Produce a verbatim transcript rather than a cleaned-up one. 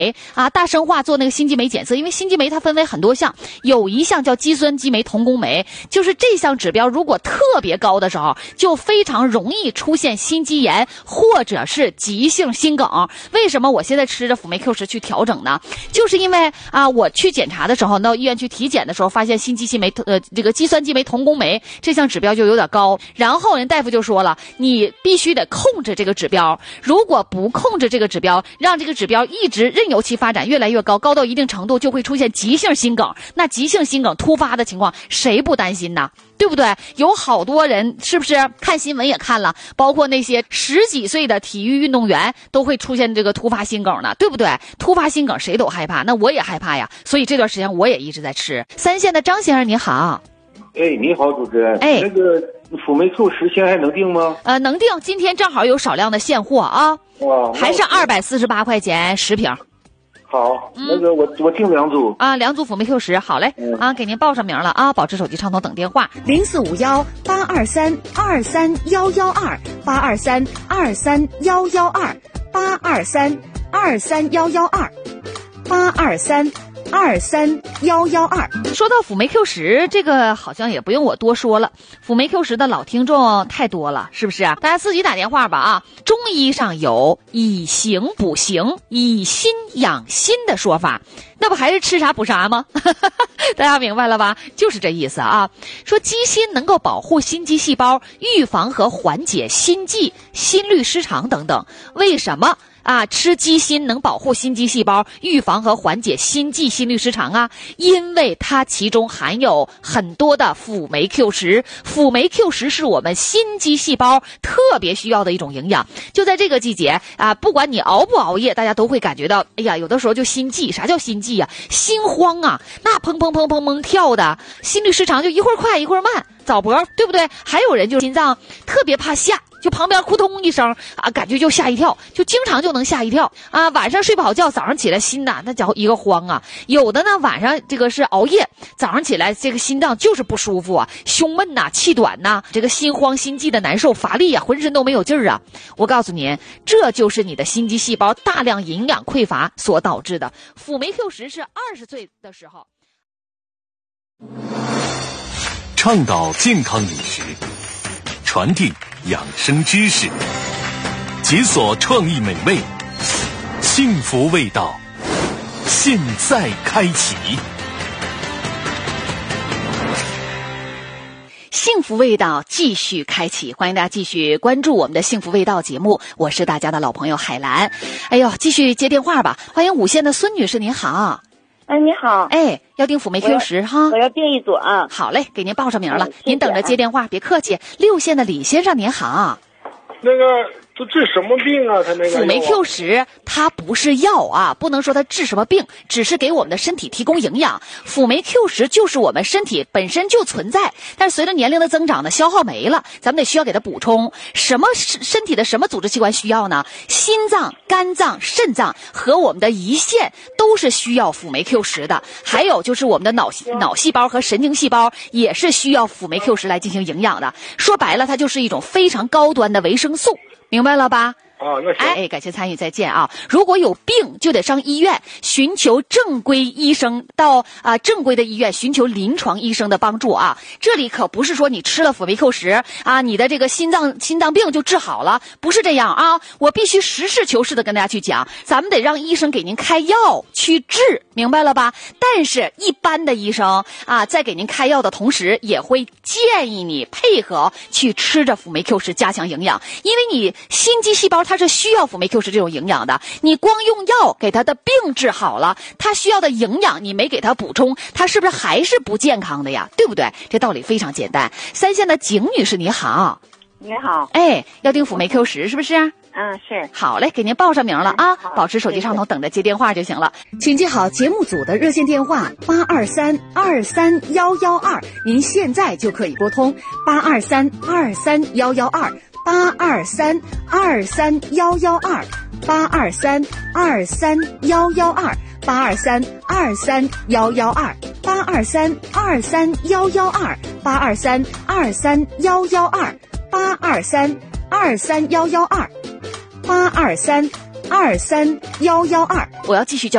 啊，大生化做那个心肌酶检测，因为心肌酶它分为很多项，有一项叫肌酸激酶同工酶，就是这项指标如果特别高的时候，就非常容易出现心肌炎或者是急性心梗。为什么我现在吃着辅酶 Q 十去调整呢？就是因为啊，我去检查的时候，到医院去体检的时候，发现心肌激酶呃这个肌酸激酶同工酶这项指标就有点高，然后人大夫就说了，你必须得控制这个指标，如果不控制这个指标，让这个指标一直任由其发展越来越高，高到一定程度就会出现急性心梗。那急性心梗突发的情况，谁不担心呢？对不对？有好多人是不是看新闻也看了，包括那些十几岁的体育运动员都会出现这个突发心梗呢，对不对？突发心梗谁都害怕，那我也害怕呀，所以这段时间我也一直在吃。三线的张先生你好。 哎，你好，主持人。 哎， 那个辅酶 Q 十现在还能订吗？ 呃，能订，今天正好有少量的现货啊。 哇， 还是二百四十八块钱十瓶。 好，那个我我订两组啊，两组辅酶 Q 十，好嘞，嗯、啊，给您报上名了啊，保持手机畅通等电话零四五幺八二三二三幺幺二八二三二三幺幺二八二三二三幺幺二八二三二三幺幺二。 说到辅酶 Q 十，这个好像也不用我多说了，辅酶 Q 十的老听众太多了，是不是啊？大家自己打电话吧啊！中医上有以形补形，以心养心的说法，那不还是吃啥补啥吗？大家明白了吧？就是这意思啊。说鸡心能够保护心肌细胞，预防和缓解心悸、心律失常等等。为什么啊，吃鸡心能保护心肌细胞，预防和缓解心悸、心律失常啊？因为它其中含有很多的辅酶 Q 十，辅酶 Q 十是我们心肌细胞特别需要的一种营养。就在这个季节啊，不管你熬不熬夜，大家都会感觉到，哎呀，有的时候就心悸。啥叫心悸啊？心慌啊，那砰砰砰砰砰跳的，心律失常就一会儿快一会儿慢，早搏，对不对？还有人就心脏特别怕吓，就旁边扑通一声啊，感觉就吓一跳，就经常就能吓一跳啊。晚上睡不好觉，早上起来心呐，那家伙一个慌啊。有的呢，晚上这个是熬夜，早上起来这个心脏就是不舒服啊，胸闷呐、气短呐，这个心慌心悸的难受、乏力啊，浑身都没有劲儿啊。我告诉您，这就是你的心肌细胞大量营养匮乏所导致的。辅酶 Q 十是二十岁的时候。 倡导健康饮食，传递养生知识，解锁创意美味，幸福味道现在开启。 幸福味道继续开启，欢迎大家继续关注我们的幸福味道节目，我是大家的老朋友海兰。哎呦，继续接电话吧，欢迎五线的孙女士，您好。 哎，你好。 哎，要订辅酶 Q 十哈？ 我要订一组啊。 好嘞，给您报上名了， 嗯、 您等着接电话，别客气。六线的李先生您好。 那个都治什么病啊？他那个辅酶 Q 十它不是药啊，不能说它治什么病，只是给我们的身体提供营养。辅酶 Q 十就是我们身体本身就存在，但是随着年龄的增长呢，消耗没了，咱们得需要给它补充。什么身体的什么组织器官需要呢？心脏、肝脏、肾脏和我们的胰腺都是需要辅酶 Q 十的。还有就是我们的脑脑细胞和神经细胞也是需要辅酶 Q 十来进行营养的。说白了，它就是一种非常高端的维生素。明白了吧？ 啊，那行。 哎，感谢参与，再见啊！如果有病，就得上医院，寻求正规医生，到啊、呃、正规的医院寻求临床医生的帮助啊！这里可不是说你吃了辅酶 Q 十啊，你的这个心脏心脏病就治好了，不是这样啊！我必须实事求是的跟大家去讲，咱们得让医生给您开药去治，明白了吧？但是一般的医生啊，在给您开药的同时，也会建议你配合去吃着辅酶 Q 十加强营养，因为你心肌细胞它是需要辅酶 Q 十这种营养的，你光用药给它的病治好了，它需要的营养你没给它补充，它是不是还是不健康的呀？对不对？这道理非常简单。三线的景女士你好。 你好。 哎，要订辅酶 Q 十是不是？ 嗯，是。 好嘞，给您报上名了啊，保持手机畅通，等着接电话就行了。 请记好节目组的热线电话八二三二三幺幺二，您现在就可以拨通八二三二三幺幺二。八二三二三幺幺二，八二三二三幺幺二，八二三二三幺幺二，八二三二三幺幺二，八二三二三幺幺二，八二三二三幺幺二，八二三二三幺幺二。 我要继续教。